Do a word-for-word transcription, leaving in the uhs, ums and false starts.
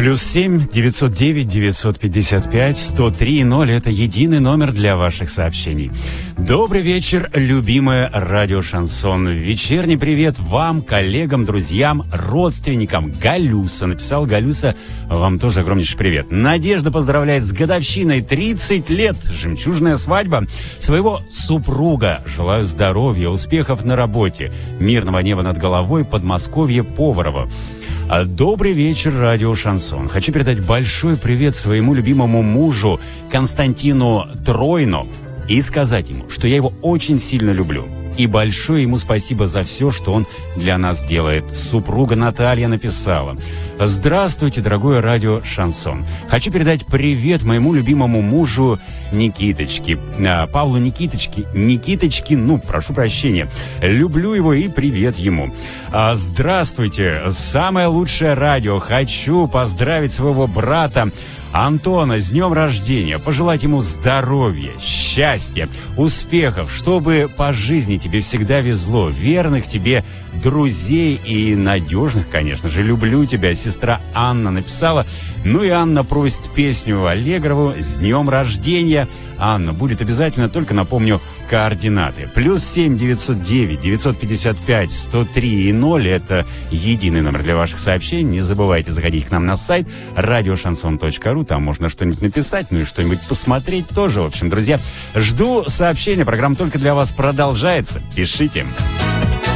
Плюс семь девятьсот девять девятьсот пятьдесят пять сто три ноль. Это единый номер для ваших сообщений. Добрый вечер, любимое радио Шансон. Вечерний привет вам, коллегам, друзьям, родственникам. Галюса. Написал Галюса. Вам тоже огромнейший привет. Надежда поздравляет с годовщиной тридцать лет. Жемчужная свадьба своего супруга. Желаю здоровья, успехов на работе, мирного неба над головой, Подмосковье, Поварова. Добрый вечер, радио Шансон. Хочу передать большой привет своему любимому мужу Константину Тройну и сказать ему, что я его очень сильно люблю. И большое ему спасибо за все, что он для нас делает. Супруга Наталья написала: здравствуйте, дорогое радио Шансон. Хочу передать привет моему любимому мужу Никиточке, Павлу Никиточке, Никиточке, ну, прошу прощения. Люблю его и привет ему. Здравствуйте, самое лучшее радио. Хочу поздравить своего брата Антона с днем рождения, пожелать ему здоровья, счастья, успехов, чтобы по жизни тебе всегда везло, верных тебе друзей и надежных, конечно же. Люблю тебя, сестра Анна написала. Ну и Анна просит песню Аллегрову с днем рождения. Анна, будет обязательно, только напомню координаты. Плюс семь девятьсот девять девятьсот пятьдесят пять сто три ноль. Это единый номер для ваших сообщений. Не забывайте заходить к нам на сайт радио шансон точка ру. Там можно что-нибудь написать, ну и что-нибудь посмотреть тоже. В общем, друзья, жду сообщения. Программа только для вас продолжается. Пишите.